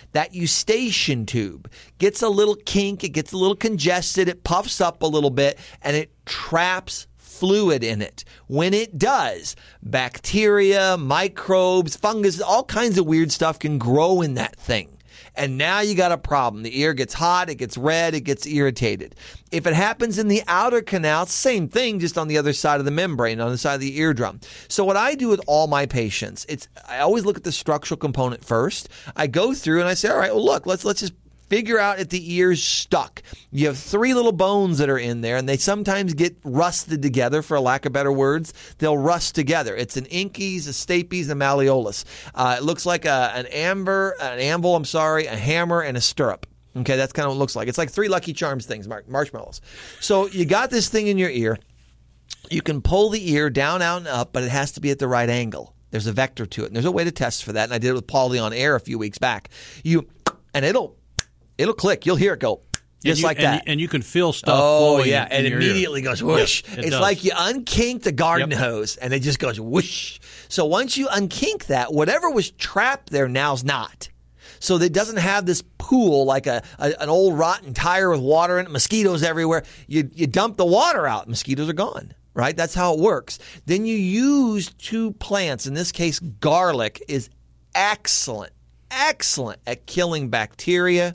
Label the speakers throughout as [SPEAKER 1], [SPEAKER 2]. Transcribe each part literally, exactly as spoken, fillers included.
[SPEAKER 1] that eustachian tube gets a little kink, it gets a little congested, it puffs up a little bit, and it traps fluid in it. When it does, bacteria, microbes, fungus, all kinds of weird stuff can grow in that thing. And now you got a problem. The ear gets hot, it gets red, it gets irritated. If it happens in the outer canal, same thing, just on the other side of the membrane, on the side of the eardrum. So what I do with all my patients, it's I always look at the structural component first. I go through and I say, all right, well, look, let's let's just figure out if the ear's stuck. You have three little bones that are in there, and they sometimes get rusted together, for lack of better words. They'll rust together. It's an incus, a stapes, and a malleolus. Uh, it looks like a, an amber, an anvil, I'm sorry, a hammer, and a stirrup. Okay, that's kind of what it looks like. It's like three Lucky Charms things, mar- marshmallows. So you got this thing in your ear. You can pull the ear down, out, and up, but it has to be at the right angle. There's a vector to it, and there's a way to test for that, and I did it with Paulie on air a few weeks back. You, and it'll... It'll click. You'll hear it go just
[SPEAKER 2] you,
[SPEAKER 1] like
[SPEAKER 2] and
[SPEAKER 1] that.
[SPEAKER 2] You, and you can feel stuff
[SPEAKER 1] oh,
[SPEAKER 2] flowing
[SPEAKER 1] yeah.
[SPEAKER 2] in,
[SPEAKER 1] and
[SPEAKER 2] in
[SPEAKER 1] it immediately
[SPEAKER 2] ear.
[SPEAKER 1] goes whoosh.
[SPEAKER 2] Yep, it
[SPEAKER 1] it's
[SPEAKER 2] does.
[SPEAKER 1] like you unkinked a garden
[SPEAKER 2] Yep.
[SPEAKER 1] hose, and it just goes whoosh. So once you unkink that, whatever was trapped there now's not. So that it doesn't have this pool like a, a an old rotten tire with water in it, mosquitoes everywhere. You, you dump the water out, mosquitoes are gone. Right? That's how it works. Then you use two plants. In this case, garlic is excellent, excellent at killing bacteria,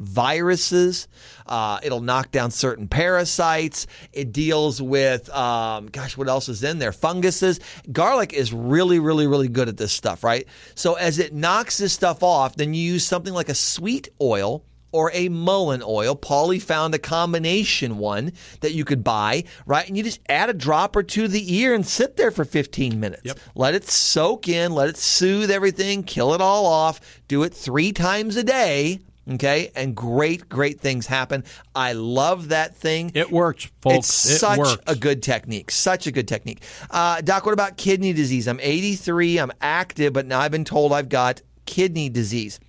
[SPEAKER 1] viruses. Uh, it'll knock down certain parasites. It deals with, um, gosh, what else is in there? Funguses. Garlic is really, really, really good at this stuff, right? So as it knocks this stuff off, then you use something like a sweet oil or a mullein oil. Paulie found a combination one that you could buy, right? And you just add a drop or two to the ear and sit there for fifteen minutes.
[SPEAKER 2] Yep.
[SPEAKER 1] Let it soak in, let it soothe everything, kill it all off. Do it three times a day. Okay, and great, great things happen. I love that thing.
[SPEAKER 2] It works, folks.
[SPEAKER 1] It's
[SPEAKER 2] it
[SPEAKER 1] such
[SPEAKER 2] works.
[SPEAKER 1] a good technique. Such a good technique. Uh, Doc, what about kidney disease? I'm eighty-three. I'm active, but now I've been told I've got kidney disease.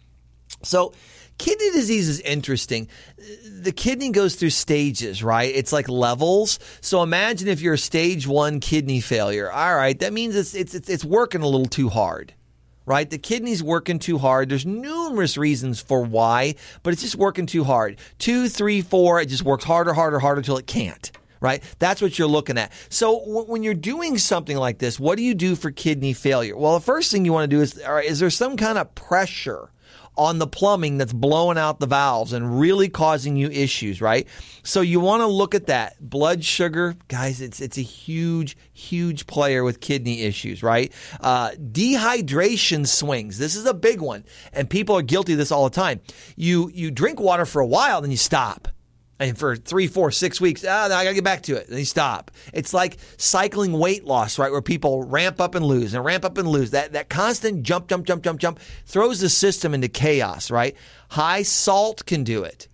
[SPEAKER 1] So kidney disease is interesting. The kidney goes through stages, right? It's like levels. So imagine if you're a stage one kidney failure. All right, that means it's it's it's, it's working a little too hard. Right? The kidney's working too hard. There's numerous reasons for why, but it's just working too hard. Two, three, four, it just works harder, harder, harder until it can't. Right? That's what you're looking at. So w- when you're doing something like this, what do you do for kidney failure? Well, the first thing you want to do is, all right, is there some kind of pressure on the plumbing that's blowing out the valves and really causing you issues, right? So you want to look at that. Blood sugar, guys, it's it's a huge, huge player with kidney issues, right? Uh, dehydration swings. This is a big one, and people are guilty of this all the time. You you drink water for a while, then you stop. And for three, four, six weeks, ah, now I got to get back to it. And you stop. It's like cycling weight loss, right, where people ramp up and lose and ramp up and lose. That that constant jump, jump, jump, jump, jump throws the system into chaos, right? High salt can do it.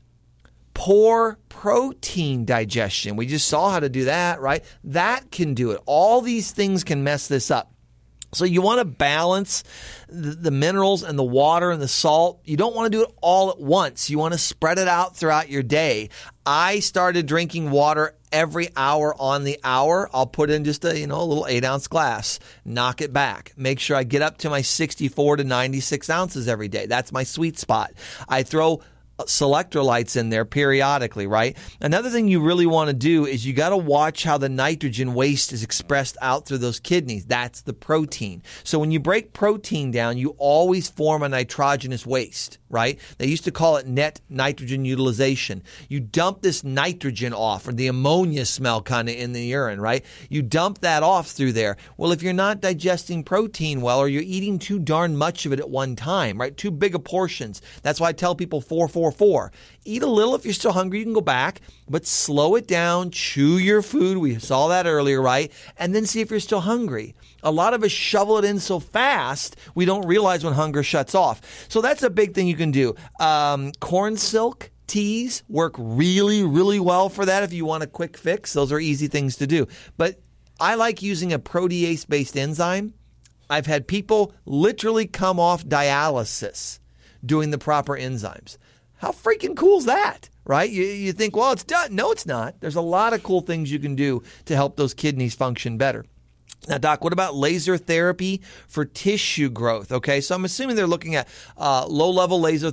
[SPEAKER 1] Poor protein digestion. We just saw how to do that, right? That can do it. All these things can mess this up. So you want to balance the, the minerals and the water and the salt. You don't want to do it all at once. You want to spread it out throughout your day. I started drinking water every hour on the hour. I'll put in just a, you know, a little eight ounce glass, knock it back. Make sure I get up to my sixty-four to ninety-six ounces every day. That's my sweet spot. I throw selectrolytes in there periodically, right? Another thing you really want to do is you got to watch how the nitrogen waste is expressed out through those kidneys. That's the protein. So when you break protein down, you always form a nitrogenous waste, right? They used to call it net nitrogen utilization. You dump this nitrogen off, or the ammonia smell kind of in the urine, right? You dump that off through there. Well, if you're not digesting protein well, or you're eating too darn much of it at one time, right? Too big of portions. That's why I tell people four, four, four. Eat a little if you're still hungry, you can go back, but slow it down, chew your food. We saw that earlier, right? And then see if you're still hungry. A lot of us shovel it in so fast, we don't realize when hunger shuts off. So that's a big thing you can do. Um, corn silk teas work really, really well for that if you want a quick fix. Those are easy things to do. But I like using a protease-based enzyme. I've had people literally come off dialysis doing the proper enzymes. How freaking cool is that, right? You, you think, well, it's done. No, it's not. There's a lot of cool things you can do to help those kidneys function better. Now, Doc, what about laser therapy for tissue growth? Okay, so I'm assuming they're looking at uh, low-level laser